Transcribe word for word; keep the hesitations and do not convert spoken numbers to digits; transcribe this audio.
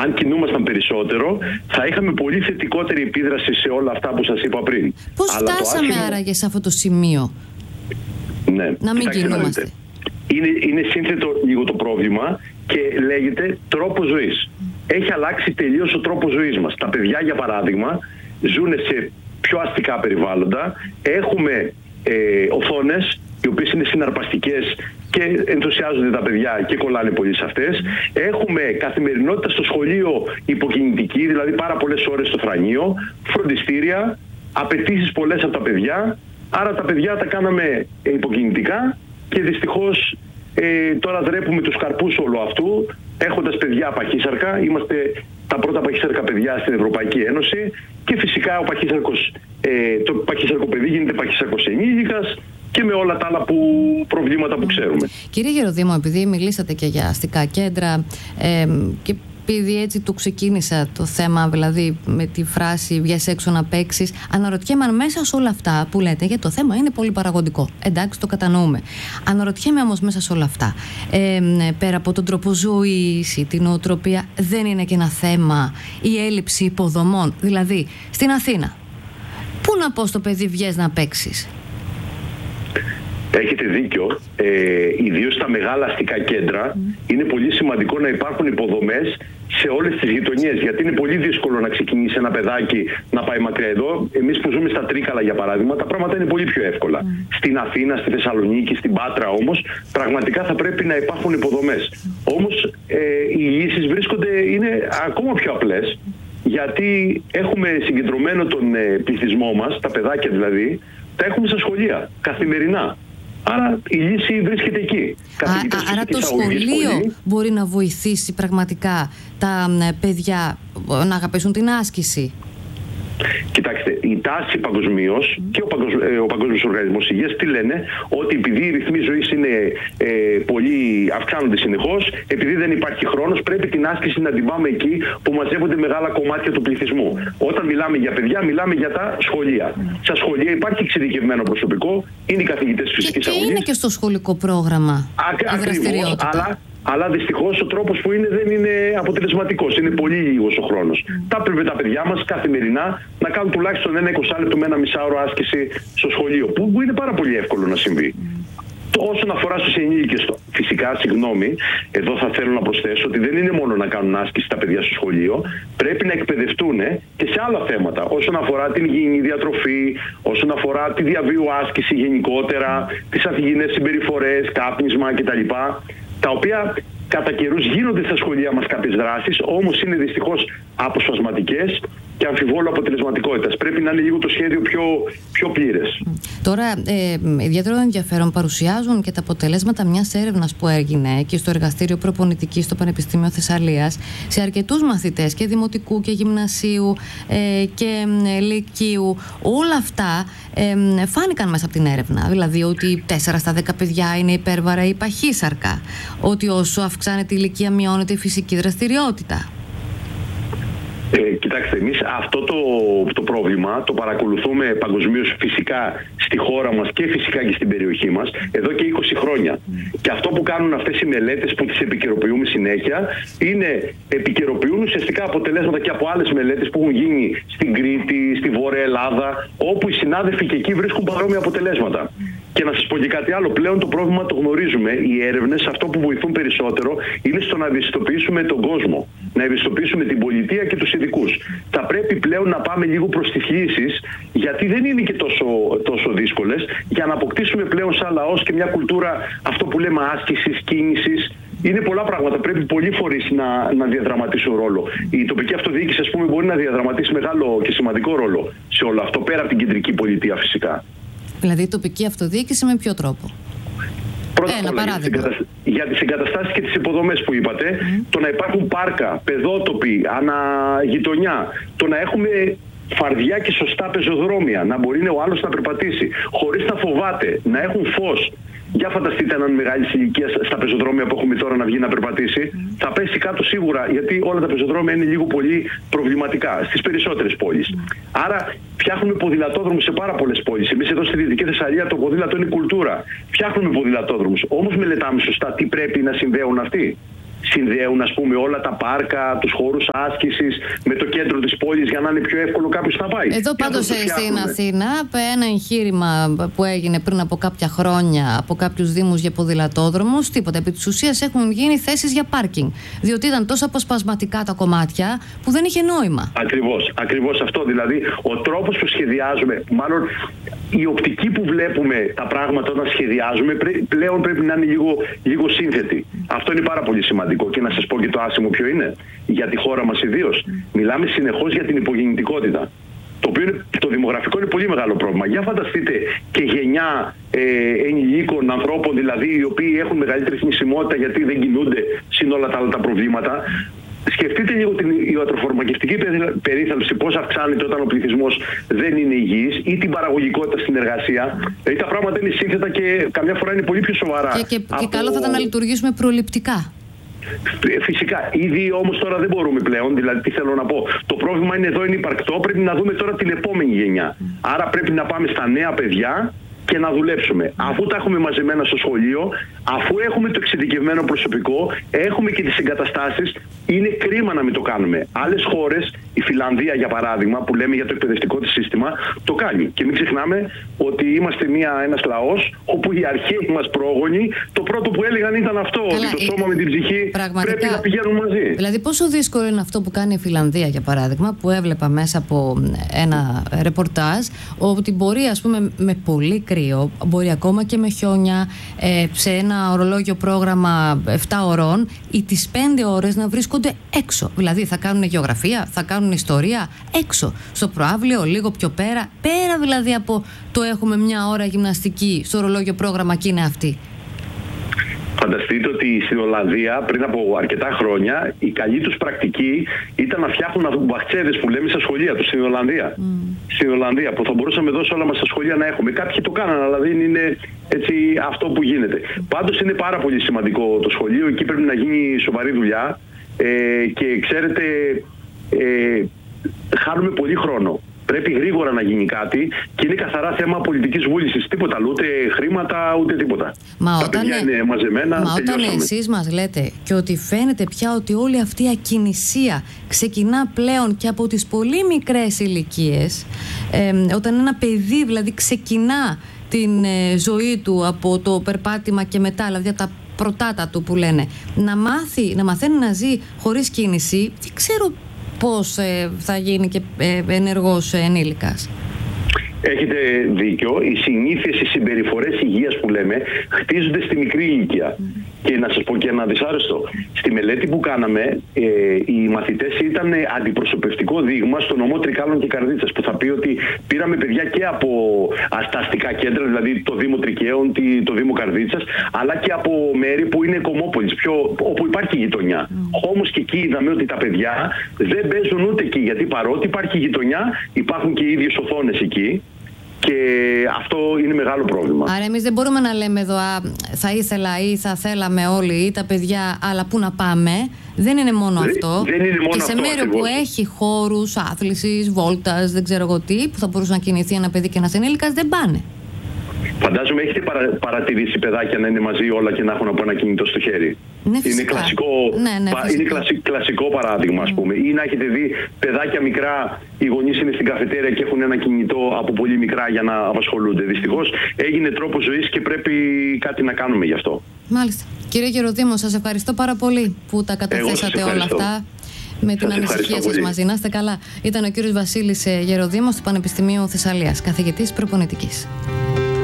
αν κινούμασταν περισσότερο, θα είχαμε πολύ θετικότερη επίδραση σε όλα αυτά που σας είπα πριν. Πώς Αλλά φτάσαμε άσχημο... άραγε σε αυτό το σημείο? Ναι. Να μην Κοιτάξτε, κινούμαστε. Είναι, είναι σύνθετο λίγο το πρόβλημα και λέγεται τρόπος ζωής. Έχει αλλάξει τελείως ο τρόπος ζωής μας. Τα παιδιά, για παράδειγμα, ζουν σε πιο αστικά περιβάλλοντα. Έχουμε ε, οθόνες, οι οποίες είναι συναρπαστικές και ενθουσιάζονται τα παιδιά και κολλάνε πολύ σε αυτές. Έχουμε καθημερινότητα στο σχολείο υποκινητική, δηλαδή πάρα πολλές ώρες στο θρανείο, φροντιστήρια, απαιτήσεις πολλές από τα παιδιά. Άρα τα παιδιά τα κάναμε υποκινητικά και δυστυχώς ε, τώρα δρέπουμε τους καρπούς όλου αυτού, έχοντας παιδιά παχύσαρκα. Είμαστε τα πρώτα παχύσαρκα παιδιά στην Ευρωπαϊκή Ένωση και φυσικά ο παχύσαρκος, ε, το παχύσαρκο παιδί γίνεται παχύσαρκος ενήλικας και με όλα τα άλλα που, προβλήματα που ξέρουμε. Κύριε Γεροδήμο, επειδή μιλήσατε και για αστικά κέντρα ε, και επειδή έτσι το ξεκίνησα το θέμα, δηλαδή με τη φράση «βγες έξω να παίξεις», αναρωτιέμαι αν μέσα σε όλα αυτά που λέτε, γιατί το θέμα είναι πολύ παραγωγικό, εντάξει, το κατανοούμε. Αναρωτιέμαι όμως μέσα σε όλα αυτά, ε, πέρα από τον τρόπο ζωής ή την νοοτροπία, δεν είναι και ένα θέμα η έλλειψη υποδομών? Δηλαδή, στην Αθήνα, πού να πω στο παιδί «βγες να παίξεις»? Έχετε δίκιο. Ε, ιδίως στα μεγάλα αστικά κέντρα mm. είναι πολύ σημαντικό να υπάρχουν υποδομές σε όλες τις γειτονιές. Γιατί είναι πολύ δύσκολο να ξεκινήσει ένα παιδάκι να πάει μακριά. Εδώ, εμείς που ζούμε στα Τρίκαλα, για παράδειγμα, τα πράγματα είναι πολύ πιο εύκολα. Mm. Στην Αθήνα, στη Θεσσαλονίκη, στην Πάτρα όμως, πραγματικά θα πρέπει να υπάρχουν υποδομές. Mm. Όμως ε, οι λύσεις βρίσκονται, είναι ακόμα πιο απλές. Γιατί έχουμε συγκεντρωμένο τον ε, πληθυσμό μας, τα παιδάκια δηλαδή, τα έχουμε στα σχολεία καθημερινά. Άρα η λύση βρίσκεται εκεί. Α, άρα το σχολείο πολύ μπορεί να βοηθήσει πραγματικά τα παιδιά να αγαπήσουν την άσκηση. Κοιτάξτε, η τάση παγκοσμίως mm. και ο, παγκοσ... ε, ο Παγκόσμιος Οργανισμός Υγείας τι λένε? Ότι επειδή οι ρυθμοί ζωής είναι ε, πολύ, αυξάνονται συνεχώς, επειδή δεν υπάρχει χρόνος, πρέπει την άσκηση να την πάμε εκεί που μαζεύονται μεγάλα κομμάτια του πληθυσμού. Mm. Όταν μιλάμε για παιδιά, μιλάμε για τα σχολεία. Mm. Στα σχολεία υπάρχει εξειδικευμένο προσωπικό, είναι οι καθηγητές φυσικής αγωγής. Και είναι και στο σχολικό πρόγραμμα Α, η δραστηριότητα. Αλλά... Αλλά δυστυχώς ο τρόπος που είναι δεν είναι αποτελεσματικός. Είναι πολύ λίγος ο χρόνος. Mm. Θα πρέπει τα παιδιά μας καθημερινά να κάνουν τουλάχιστον ένα είκοσι λεπτό με ένα μισάωρο άσκηση στο σχολείο, που, που είναι πάρα πολύ εύκολο να συμβεί. Mm. Όσον αφορά στους ενήλικες, φυσικά, συγγνώμη, εδώ θα θέλω να προσθέσω ότι δεν είναι μόνο να κάνουν άσκηση τα παιδιά στο σχολείο, πρέπει να εκπαιδευτούν και σε άλλα θέματα. Όσον αφορά την υγιεινή διατροφή, όσον αφορά τη διαβίου άσκηση γενικότερα, τις ανθυγιεινές συμπεριφορές, κάπνισμα κτλ. Τα οποία κατά καιρούς γίνονται στα σχολεία μας κάποιες δράσεις, όμως είναι δυστυχώς αποσπασματικές και αμφιβόλου αποτελεσματικότητας. Πρέπει να είναι λίγο το σχέδιο πιο, πιο πλήρες. Τώρα, ε, ιδιαίτερο ενδιαφέρον παρουσιάζουν και τα αποτελέσματα μιας έρευνας που έγινε και στο Εργαστήριο Προπονητικής στο Πανεπιστήμιο Θεσσαλίας σε αρκετούς μαθητές και δημοτικού και γυμνασίου ε, και ε, λυκείου. Όλα αυτά ε, φάνηκαν μέσα από την έρευνα. Δηλαδή ότι τέσσερα στα δέκα παιδιά είναι υπέρβαρα ή παχύσαρκα. Ότι όσο αυξάνεται η ηλικία μειώνεται η φυσική δραστηριότητα. Ε, κοιτάξτε, εμείς αυτό το, το πρόβλημα το παρακολουθούμε παγκοσμίως φυσικά στη χώρα μας και φυσικά και στην περιοχή μας εδώ και είκοσι χρόνια. Mm. Και αυτό που κάνουν αυτές οι μελέτες που τις επικαιροποιούμε συνέχεια είναι επικαιροποιούν ουσιαστικά αποτελέσματα και από άλλες μελέτες που έχουν γίνει στην Κρήτη, στη Βόρεια Ελλάδα, όπου οι συνάδελφοι και εκεί βρίσκουν παρόμοια αποτελέσματα. Mm. Και να σας πω και κάτι άλλο, πλέον το πρόβλημα το γνωρίζουμε. Οι έρευνες αυτό που βοηθούν περισσότερο είναι στο να ευαισθητοποιήσουμε τον κόσμο, να ευαισθητοποιήσουμε την πολιτεία και τους ειδικούς. Θα πρέπει πλέον να πάμε λίγο προς τις λύσεις, γιατί δεν είναι και τόσο, τόσο δύσκολες, για να αποκτήσουμε πλέον σαν λαός και μια κουλτούρα, αυτό που λέμε άσκησης, κίνησης. Είναι πολλά πράγματα. Πρέπει πολλοί φορείς να, να διαδραματίσουν ρόλο. Η τοπική αυτοδιοίκηση, ας πούμε, μπορεί να διαδραματίσει μεγάλο και σημαντικό ρόλο σε όλο αυτό, πέρα από την κεντρική πολιτεία φυσικά. Δηλαδή η τοπική αυτοδιοίκηση με ποιο τρόπο? Πρώτα απ' όλα για, τις για τις εγκαταστάσεις και τις υποδομές που είπατε, mm. το να υπάρχουν πάρκα, παιδότοποι, αναγειτονιά, το να έχουμε φαρδιά και σωστά πεζοδρόμια, να μπορεί ο άλλος να περπατήσει, χωρίς να φοβάται, να έχουν φως. Για φανταστείτε έναν μεγάλη ηλικία στα πεζοδρόμια που έχουμε τώρα να βγει να περπατήσει, mm. θα πέσει κάτω σίγουρα, γιατί όλα τα πεζοδρόμια είναι λίγο πολύ προβληματικά στις περισσότερες πόλεις. Mm. Άρα φτιάχνουμε ποδηλατόδρομους σε πάρα πολλές πόλεις. Εμείς εδώ στη Δυτική Θεσσαλία το ποδήλατο είναι κουλτούρα. Φτιάχνουμε ποδηλατόδρομους. Όμως μελετάμε σωστά τι πρέπει να συνδέουν αυτοί. συνδέουν, ας πούμε, όλα τα πάρκα, τους χώρους άσκησης με το κέντρο της πόλης για να είναι πιο εύκολο κάποιος να πάει. Εδώ πάντως στην Αθήνα, ένα εγχείρημα που έγινε πριν από κάποια χρόνια από κάποιους δήμους για ποδηλατόδρομους, τίποτα. Επί της ουσίας έχουν γίνει θέσεις για πάρκινγκ. Διότι ήταν τόσο αποσπασματικά τα κομμάτια που δεν είχε νόημα. Ακριβώς, ακριβώς αυτό. Δηλαδή, ο τρόπος που σχεδιάζουμε, μάλλον η οπτική που βλέπουμε τα πράγματα όταν σχεδιάζουμε, πλέον πρέπει να είναι λίγο, λίγο σύνθετη. Αυτό είναι πάρα πολύ σημαντικό. Και να σας πω και το άσημο ποιο είναι, για τη χώρα μας ιδίως. Μιλάμε συνεχώς για την υπογεννητικότητα. Το οποίο είναι, το δημογραφικό είναι πολύ μεγάλο πρόβλημα. Για φανταστείτε και γενιά ε, ενηλίκων ανθρώπων, δηλαδή, οι οποίοι έχουν μεγαλύτερη θνησιμότητα γιατί δεν κινούνται, συν όλα τα άλλα τα προβλήματα. Σκεφτείτε λίγο την ιατροφαρμακευτική περίθαλψη, πώς αυξάνεται όταν ο πληθυσμός δεν είναι υγιής, ή την παραγωγικότητα στην εργασία. Δηλαδή τα πράγματα είναι σύνθετα και καμιά φορά είναι πολύ πιο σοβαρά. Και, και, από... και καλό θα ήταν να λειτουργήσουμε προληπτικά. Φυσικά. Ήδη όμως τώρα δεν μπορούμε πλέον. Δηλαδή, τι θέλω να πω. Το πρόβλημα είναι εδώ, είναι υπαρκτό. Πρέπει να δούμε τώρα την επόμενη γενιά. Mm. Άρα πρέπει να πάμε στα νέα παιδιά και να δουλέψουμε. Αφού τα έχουμε μαζεμένα στο σχολείο, αφού έχουμε το εξειδικευμένο προσωπικό, έχουμε και τις εγκαταστάσεις, είναι κρίμα να μην το κάνουμε. Άλλες χώρες, η Φιλανδία για παράδειγμα, που λέμε για το εκπαιδευτικό της σύστημα, το κάνει. Και μην ξεχνάμε ότι είμαστε μια, ένας λαός όπου οι αρχαίοι μας πρόγονοι το πρώτο που έλεγαν ήταν αυτό. Καλά, ότι το σώμα με την ψυχή πραγματικά πρέπει να πηγαίνουν μαζί. Δηλαδή, πόσο δύσκολο είναι αυτό που κάνει η Φιλανδία, για παράδειγμα, που έβλεπα μέσα από ένα ρεπορτάζ, ότι μπορεί, ας πούμε, με πολύ κρύο, μπορεί ακόμα και με χιόνια, ε, σε ένα ορολόγιο πρόγραμμα επτά ωρών, ή τις πέντε ώρες να βρίσκονται έξω. Δηλαδή, θα κάνουν γεωγραφία, θα κάνουν ιστορία έξω, στο προαύλιο, λίγο πιο πέρα, πέρα δηλαδή από το έχουμε μια ώρα γυμναστική στο ορολόγιο πρόγραμμα και είναι αυτή. Φανταστείτε ότι στην Ολλανδία πριν από αρκετά χρόνια η καλή τους πρακτική ήταν να φτιάχνουν βαχτσέδες που λέμε στα σχολεία τους στην Ολλανδία. Mm. Στην Ολλανδία, που θα μπορούσαμε εδώ σε όλα μας τα σχολεία να έχουμε. Κάποιοι το κάνανε, αλλά δεν είναι έτσι αυτό που γίνεται. Πάντως είναι πάρα πολύ σημαντικό το σχολείο, εκεί πρέπει να γίνει σοβαρή δουλειά ε, και ξέρετε, ε, χάνουμε πολύ χρόνο. Πρέπει γρήγορα να γίνει κάτι και είναι καθαρά θέμα πολιτικής βούλησης. Τίποτα άλλο, ούτε χρήματα, ούτε τίποτα. Μα τα όταν, παιδιά είναι μαζεμένα. μα όταν εσείς μας λέτε και ότι φαίνεται πια ότι όλη αυτή η ακινησία ξεκινά πλέον και από τις πολύ μικρές ηλικίες, ε, όταν ένα παιδί δηλαδή ξεκινά την ε, ζωή του από το περπάτημα και μετά, δηλαδή τα πρωτάτα του που λένε, να μάθει, να μαθαίνει να ζει χωρίς κίνηση, δεν ξέρω πώς ε, θα γίνει και ε, ενεργός ενήλικας. Έχετε δίκιο. Οι συνήθειες, οι συμπεριφορές υγείας που λέμε χτίζονται στη μικρή ηλικία. Mm. Και να σας πω και ένα δυσάρεστο. Στη μελέτη που κάναμε, ε, οι μαθητές ήταν αντιπροσωπευτικό δείγμα στο νομό Τρικάλων και Καρδίτσας, που θα πει ότι πήραμε παιδιά και από τα αστικά κέντρα, δηλαδή το Δήμο Τρικαίων, το Δήμο Καρδίτσας, αλλά και από μέρη που είναι κομμόπολης, πιο, όπου υπάρχει γειτονιά. Mm. Όμως και εκεί είδαμε ότι τα παιδιά δεν παίζουν ούτε εκεί, γιατί παρότι υπάρχει γειτονιά, υπάρχουν και οι ίδιες οθόνες εκεί. Και αυτό είναι μεγάλο πρόβλημα. Άρα εμείς δεν μπορούμε να λέμε εδώ α, θα ήθελα ή θα θέλαμε όλοι ή τα παιδιά, αλλά πού να πάμε. Δεν είναι μόνο δεν, αυτό. Δεν είναι μόνο και σε αυτό, μέρο ακριβώς. που έχει χώρους άθλησης, βόλτας, δεν ξέρω εγώ τι, που θα μπορούσε να κινηθεί ένα παιδί και ένας ενήλικας, δεν πάνε. Φαντάζομαι έχετε παρα, παρατηρήσει παιδάκια να είναι μαζί όλα και να έχουν από ένα κινητό στο χέρι. Ναι, είναι κλασικό, ναι, ναι, πα, είναι κλασικό, κλασικό παράδειγμα, ας πούμε. Ή να έχετε δει παιδάκια μικρά, οι γονείς είναι στην καφετέρια και έχουν ένα κινητό από πολύ μικρά για να απασχολούνται. Δυστυχώς έγινε τρόπος ζωής και πρέπει κάτι να κάνουμε γι' αυτό. Μάλιστα. Κύριε Γεροδήμο, σας ευχαριστώ πάρα πολύ που τα καταθέσατε όλα αυτά. Με την ανησυχία σας μαζί. Να είστε καλά. Ήταν ο κύριος Βασίλης Γεροδήμος του Πανεπιστημίου Θεσσαλίας, καθηγητής προπονητικής.